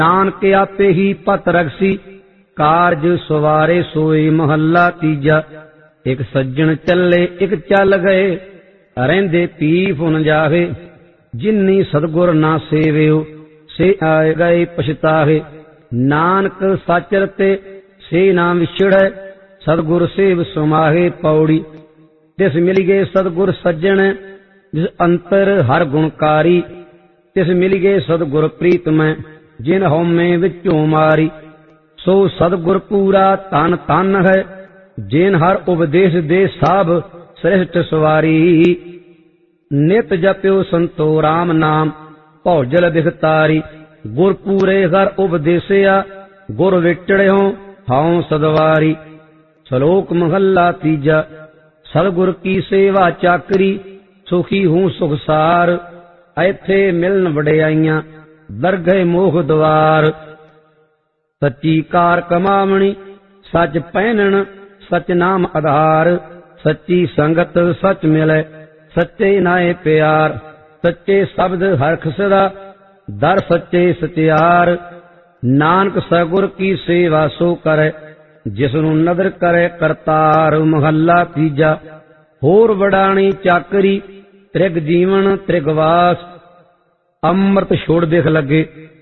ਨਾਨਕ ਆਪੇ ਹੀ ਪਤ ਰਖਸੀ, ਕਾਰਜ ਸਵਾਰੇ ਸੋਈ। ਮਹੱਲਾ ਤੀਜਾ। ਇੱਕ ਸੱਜਣ ਚੱਲੇ ਇੱਕ ਚੱਲ ਗਏ, ਰਹਿੰਦੇ ਪੀ ਫੁਨ ਜਾਵੇ। ਜਿਨੀ ਸਤਿਗੁਰ ਨਾ ਸੇਵਿਓ, ਸੇ ਆਏ ਗਏ ਪਛਤਾਵੇ। ਨਾਨਕ ਸੱਚ ਰਤੇ ਸੇ ਨਾ ਵਿਛੜੈ, ਸਤਿਗੁਰ ਸੇਵ ਸਮਾਹੇ। ਪੌੜੀ। ਤਿਸ ਮਿਲ ਗਏ ਸਤਿਗੁਰ ਸੱਜਣ, ਜਿਸ ਅੰਤਰ ਹਰ ਗੁਣਕਾਰੀ। ਤਿਸ ਮਿਲ ਗਏ ਸਤਿਗੁਰ ਪ੍ਰੀਤਮੈ, ਜਿਨ ਹਉਮੈ ਵਿੱਚੋਂ ਮਾਰੀ। ਸੋ ਸਤਿਗੁਰ ਪੂਰਾ ਧਨ ਧਨ ਹੈ, ਜਿਨ ਹਰ ਉਪਦੇਸ਼ ਦੇ ਸਭ ਸ੍ਰਿਸ਼ਟ ਸਵਾਰੀ। ਨਿਤ ਜਪਿਓ ਸੰਤੋ ਰਾਮ ਨਾਮ, ਭੌਜਲ ਬਿਖਤਾਰੀ। ਗੁਰ ਪੂਰੇ ਹਰ ਉਪਦੇਸਿਆ, ਗੁਰ ਵਿਟੜਿਓ ਹਉ ਸਦਵਾਰੀ। ਸ਼ਲੋਕ ਮਹੱਲਾ ਤੀਜਾ। ਸਤਿਗੁਰ ਕੀ ਸੇਵਾ ਚਾਕਰੀ, ਸੁਖੀ ਹੂੰ ਸੁਖਸਾਰ। ਐਥੇ ਮਿਲਨ ਵਡਿਆਈਆਂ, ਦਰਗਹਿ ਮੋਖ ਦੁਆਰ। ਸੱਚੀ ਕਾਰ ਕਮਾਵਣੀ, ਸੱਚ ਪਹਿਨਣ, ਸਚ ਨਾਮ ਆਧਾਰ। ਸੱਚੀ ਸੰਗਤ ਸਚ ਮਿਲੈ, ਸੱਚੇ ਨਾਏ ਪਿਆਰ। ਸੱਚੇ ਸ਼ਬਦ ਹਰਖ ਸਦਾ, ਦਰ ਸੱਚੇ ਸਚਿਆਰ। ਨਾਨਕ ਸਤਿਗੁਰ ਕੀ ਸੇਵਾ ਸੋ ਕਰੈ, ਜਿਸਨੂੰ ਨਦਰ ਕਰੇ ਕਰਤਾਰ। ਮਹੱਲਾ ਤੀਜਾ। ਹੋਰ ਵਡਾਣੀ ਚਾਕਰੀ, ਤ੍ਰਿਗ ਜੀਵਨ ਤ੍ਰਿਗਵਾਸ। ਅੰਮ੍ਰਿਤ ਛੋੜ ਦੇਖ ਲੱਗੇ,